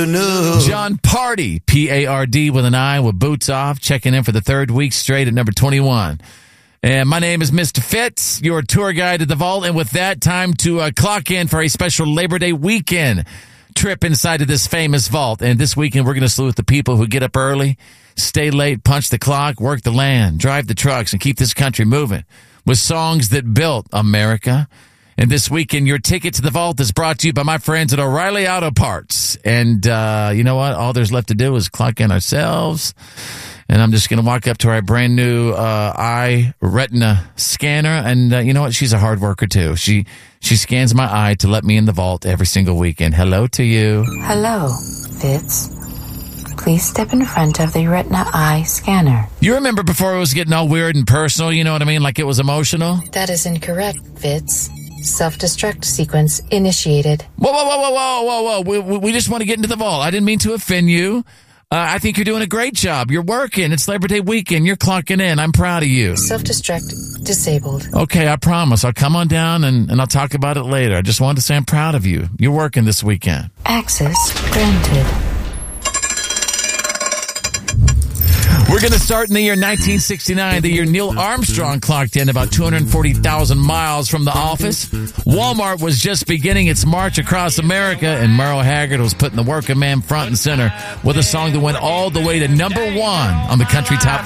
John Party, P-A-R-D with an I with boots off, checking in for the third week straight at number 21. And my name is Mr. Fitz, your tour guide to the vault. And with that, time to clock in for a special Labor Day weekend trip inside of this famous vault. And this weekend, we're going to salute the people who get up early, stay late, punch the clock, work the land, drive the trucks, and keep this country moving with songs that built America. And this weekend, your ticket to the vault is brought to you by my friends at O'Reilly Auto Parts. And you know what? All there's left to do is clock in ourselves. And I'm just going to walk up to our brand new eye retina scanner. And you know what? She's a hard worker, too. She scans my eye to let me in the vault every single weekend. Hello to you. Hello, Fitz. Please step in front of the retina eye scanner. You remember before it was getting all weird and personal, you know what I mean? Like it was emotional? That is incorrect, Fitz. Self-destruct sequence initiated. Whoa. We just want to get into the vault. I didn't mean to offend you. I think you're doing a great job. You're working. It's Labor Day weekend. You're clocking in. I'm proud of you. Self-destruct disabled. Okay, I promise. I'll come on down and I'll talk about it later. I just wanted to say I'm proud of you. You're working this weekend. Access granted. We're going to start in the year 1969, the year Neil Armstrong clocked in about 240,000 miles from the office. Walmart was just beginning its march across America, and Merle Haggard was putting the working man front and center with a song that went all the way to number one on the country top